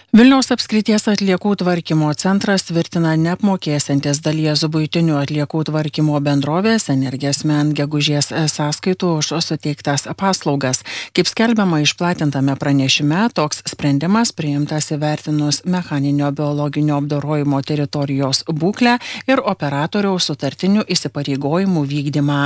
Vilniaus apskrities atliekų tvarkymo centras tvirtina neapmokėsiantis dalies buitinių atliekų tvarkymo bendrovės Energiesmen gegužės sąskaitų už suteiktas paslaugas. Kaip skelbiama išplatintame pranešime, toks sprendimas priimtas įvertinus mechaninio biologinio apdorojimo teritorijos būklę ir operatoriaus sutartinių įsipareigojimų vykdymą.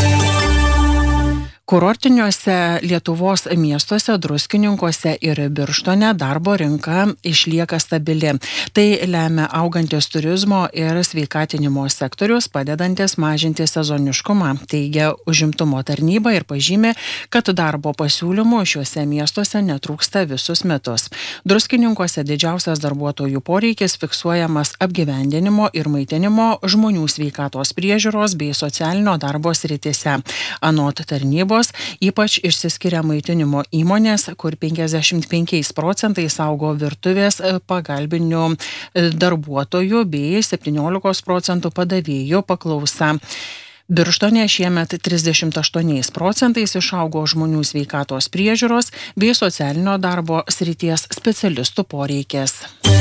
Kurortiniuose Lietuvos miestuose, Druskininkuose ir Birštone darbo rinka išlieka stabili. Tai lemia augantis turizmo ir sveikatinimo sektorius, padedantis mažinti sezoniškumą, teigia užimtumo tarnyba ir pažymė, kad darbo pasiūlymų šiuose miestuose netrūksta visus metus. Druskininkuose didžiausias darbuotojų poreikis fiksuojamas apgyvendinimo ir maitinimo, žmonių sveikatos priežiūros bei socialinio darbo srityse. Anot tarnybos, ypač išsiskiria maitinimo įmonės, kur 55% augo virtuvės pagalbinių darbuotojų bei 17% padavėjų paklausa. Birštone šiemet 38% išaugo žmonių sveikatos priežiūros bei socialinio darbo srities specialistų poreikis.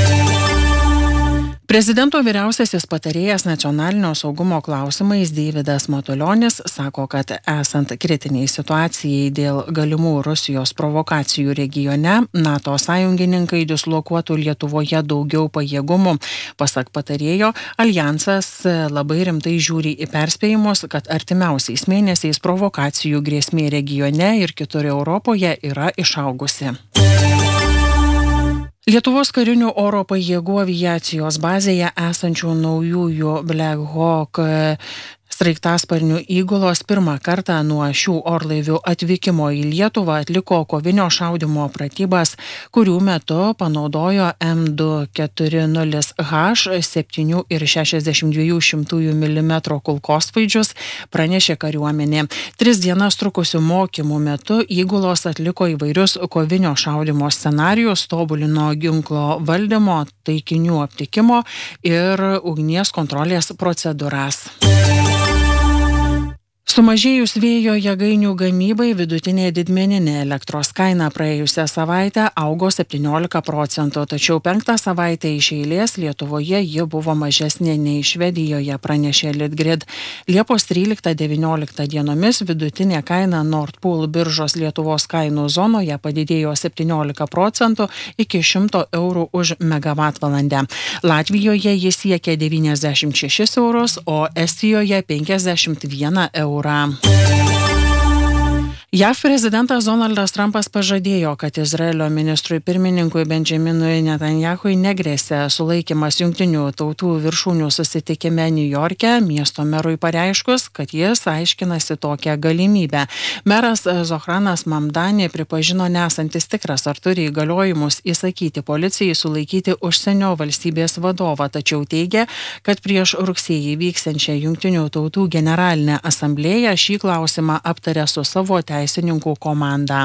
Prezidento vyriausiasis patarėjas nacionalinio saugumo klausimais Deividas Matulionis sako, kad esant kritiniai situacijai dėl galimų Rusijos provokacijų regione, NATO sąjungininkai dislokuotų Lietuvoje daugiau pajėgumų. Pasak patarėjo, aljansas labai rimtai žiūri į perspėjimus, kad artimiausiais mėnesiais provokacijų grėsmė regione ir kitur Europoje yra išaugusi. Lietuvos karinių oro pajėgų aviacijos bazėje esančių naujųjų Black Hawk sraigtasparnių įgulos pirmą kartą nuo šių orlaivių atvykimo į Lietuvą atliko kovinio šaudymo pratybas, kurių metu panaudojo M240H 7,62 mm kulkosvaidžius, pranešė kariuomenė. 3 dienas trukusių mokymų metu įgulos atliko įvairius kovinio šaudymo scenarijus, tobulino ginklo valdymo, taikinių aptikimo ir ugnies kontrolės procedūras. Sumažėjus vėjo jėgainių gamybai, vidutinė didmeninė elektros kaina praėjusią savaitę augo 17%, tačiau 5 savaitę iš eilės Lietuvoje ji buvo mažesnė nei Švedijoje, pranešė Litgrid. Liepos 13-19 dienomis vidutinė kaina Nord Pool biržos Lietuvos kainų zonoje padidėjo 17% iki 100 eurų už megavatvalandę. Latvijoje jis siekia 96 eurus, o Estijoje 51 eurų. JAV prezidentas Donaldas Trumpas pažadėjo, kad Izraelio ministrui pirmininkui Benjaminui Netanyahui negrėsia sulaikymas Jungtinių tautų viršūnių susitikime Niujorke, miesto merui pareiškus, kad jis aiškinasi tokią galimybę. Meras Zohranas Mamdani pripažino nesantis tikras, ar turi įgaliojimus įsakyti policijai sulaikyti užsienio valstybės vadovą, tačiau teigia, kad prieš rugsėjį vyksiančią Jungtinių tautų generalinę asamblėją šį klausimą aptarė su savo teisininkų komanda.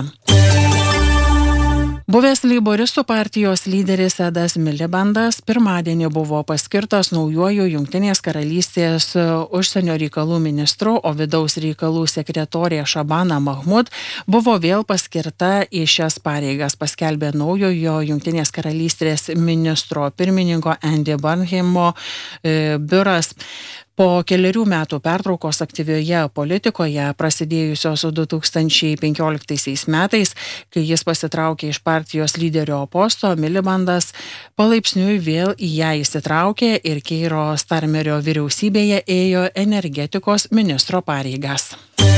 Buvęs Leiboristų partijos lyderis Edas Milibandas pirmadienį buvo paskirtas naujuoju Jungtinės karalystės užsienio reikalų ministru, o vidaus reikalų sekretorė Shabana Mahmud buvo vėl paskirta į šias pareigas, paskelbė naujojo Jungtinės karalystės ministro pirmininko Andy Burnhamo biuras. Po 4 metų pertraukos aktyvioje politikoje, prasidėjusios 2015 metais, kai jis pasitraukė iš partijos lyderio posto, Milibandas palaipsniui vėl į ją įsitraukė ir Keiro Starmerio vyriausybėje ėjo energetikos ministro pareigas.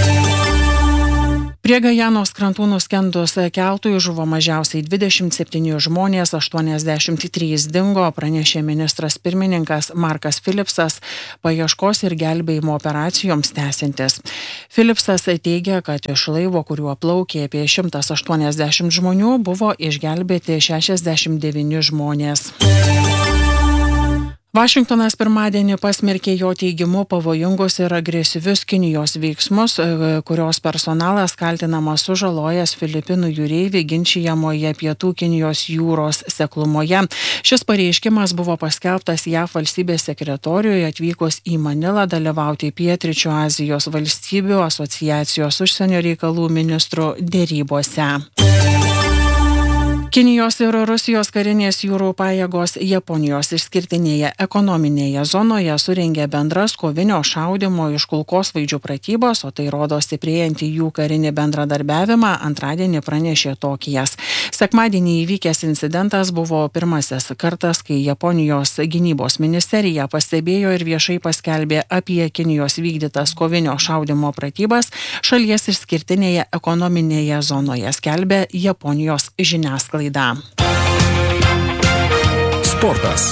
Prie Gajanos krantų nuskendus keltui žuvo mažiausiai 27 žmonės, 83 dingo, pranešė ministras pirmininkas Markas Philipsas, paieškos ir gelbėjimo operacijoms tęsiantis. Philipsas teigia, kad iš laivo, kuriuo plaukė apie 180 žmonių, buvo išgelbėti 69 žmonės. Vašingtonas pirmadienį pasmerkė jo teigimu pavojingus ir agresyvius Kinijos veiksmus, kurios personalas kaltinamas sužalojęs Filipinų jūreivį ginčijamoje Pietų Kinijos jūros seklumoje. Šis pareiškimas buvo paskelbtas JAV valstybės sekretoriui atvykus į Manilą dalyvauti Pietryčių Azijos valstybių asociacijos užsienio reikalų ministrų derybose. Kinijos ir Rusijos karinės jūrų pajėgos Japonijos išskirtinėje ekonominėje zonoje surengė bendras kovinio šaudymo iš kulkosvaidžių pratybas, o tai rodo stiprėjantį jų karinį bendradarbiavimą, antradienį pranešė Tokijas. Sekmadienį įvykęs incidentas buvo pirmasis kartas, kai Japonijos gynybos ministerija pastebėjo ir viešai paskelbė apie Kinijos vykdytas kovinio šaudymo pratybas šalies išskirtinėje ekonominėje zonoje, skelbė Japonijos žiniasklaida. Sportas.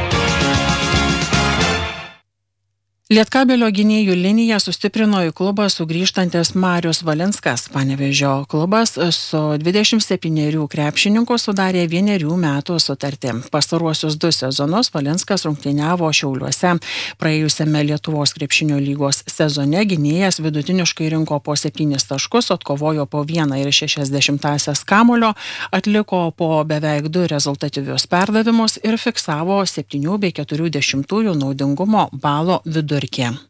Lietkabelio gynėjų liniją sustiprino į klubą sugrįžtantis Marius Valinskas. Panevėžio klubas su 27 krepšininku sudarė 1 metų sutartį. Pastaruosius 2 sezonus Valinskas rungtyniavo Šiauliuose. Praėjusiame Lietuvos krepšinio lygos sezone gynėjas vidutiniškai rinko po 7 taškus, atkovojo po 1,6 kamuolio, atliko po beveik 2 rezultatyvius perdavimus ir fiksavo 7,4 naudingumo balo vidurkį.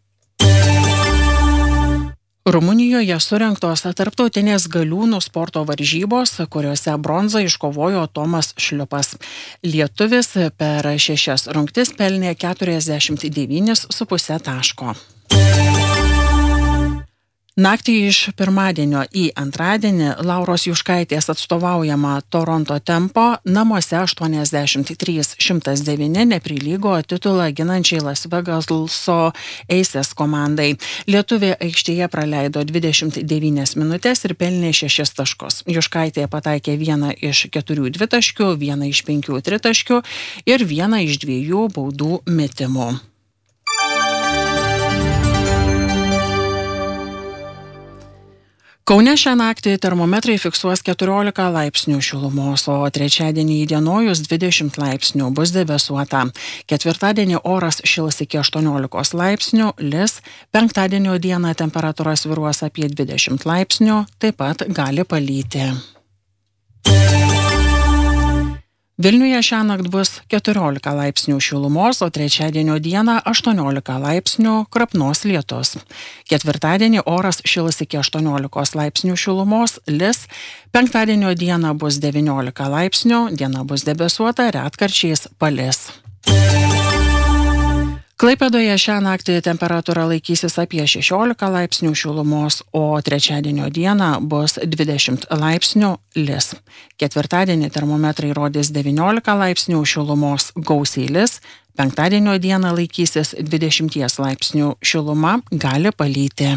Rumunijoje surengtos tarptautinės galiūnų sporto varžybos, kuriuose bronzą iškovojo Tomas Šliupas. Lietuvis per 6 rungtis pelnė 49,5 taško. Naktį iš pirmadienio į antradienį Lauros Juškaitės atstovaujama Toronto Tempo namuose 83-109 neprilygo titulą ginančiai Las Vegaso Aces komandai. Lietuvė aikštėje praleido 29 minutės ir pelnė 6 taškus. Juškaitė pataikė 1 iš 4 dvitaškių, 1 iš 5 tritaškių ir 1 iš 2 baudų metimų. Kaune šią naktį termometrai fiksuos 14 laipsnių šilumos, o trečiadienį įdienojus 20 laipsnių, bus debesuota. Ketvirtadienį oras šils iki 18 laipsnių, lis, penktadienio dieną temperatūra svyruos apie 20 laipsnių, taip pat gali palyti. Vilniuje šiąnakt bus 14 laipsnių šilumos, o trečiadienio dieną 18 laipsnių, krapnos lietus. Ketvirtadienį oras šils iki 18 laipsnių šilumos, lis, penktadienio dieną bus 19 laipsnių, diena bus debesuota, retkarčiais palis. Klaipėdoje šią naktį temperatūra laikysis apie 16 laipsnių šilumos, o trečiadienio dieną bus 20 laipsnių, lis. Ketvirtadienį termometrai rodys 19 laipsnių šilumos, gausiai lis. Penktadienio dieną laikysis 20 laipsnių šiluma, gali palyti.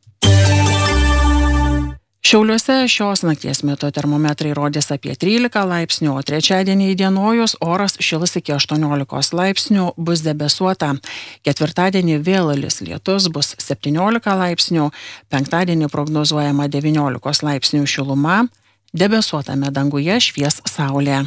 Šiauliuose šios nakties metu termometrai rodys apie 13 laipsnių, o trečiadienį įdienojus oras šils iki 18 laipsnių, bus debesuota. Ketvirtadienį vėl lis lietus, bus 17 laipsnių, penktadienį prognozuojama 19 laipsnių šiluma, debesuotame danguje švies saulė.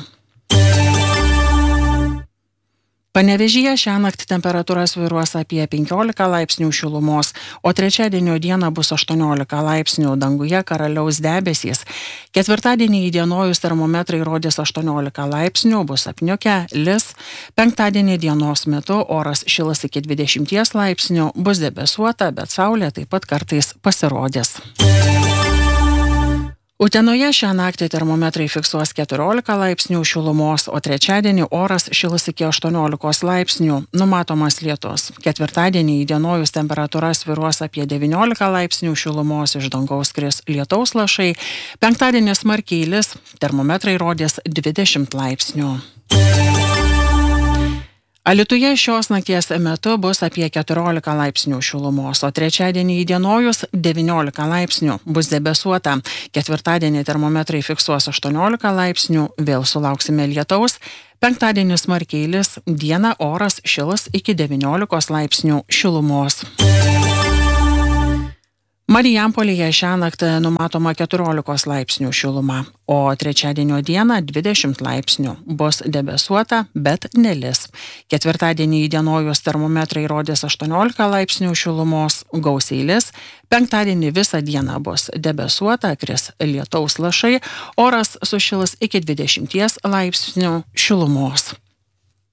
Panevėžyje šiąnakt temperatūra svyruos apie 15 laipsnių šilumos, o trečiadienio dieną bus 18 laipsnių, danguje karaliaus debesys. Ketvirtadienį įdienojus termometrai rodys 18 laipsnių, bus apniukę, lis. Penktadienį dienos metu oras šils iki 20 laipsnių, bus debesuota, bet saulė taip pat kartais pasirodys. Utenoje šią naktį termometrai fiksuos 14 laipsnių šilumos, o trečiadienį oras šils iki 18 laipsnių, numatomas lietus. Ketvirtadienį įdienojus temperatūra svyruos apie 19 laipsnių šilumos, iš dangaus kris lietaus lašai. Penktadienį smarkiai lis, termometrai rodys 20 laipsnių. Alytuje šios nakties metu bus apie 14 laipsnių šilumos, o trečiadienį įdienojus 19 laipsnių, bus debesuota. Ketvirtadienį termometrai fiksuos 18 laipsnių, vėl sulauksime lietaus. Penktadienį smarkiai lis, dieną oras šils iki 19 laipsnių šilumos. Marijampolėje šiąnakt numatoma 14 laipsnių šiluma, o trečiadienio dieną 20 laipsnių, bus debesuota, bet nelis. Ketvirtadienį įdienojus termometrai rodys 18 laipsnių šilumos, gausiai lis. Penktadienį visą dieną bus debesuota, kris lietaus lašai, oras sušils iki 20 laipsnių šilumos.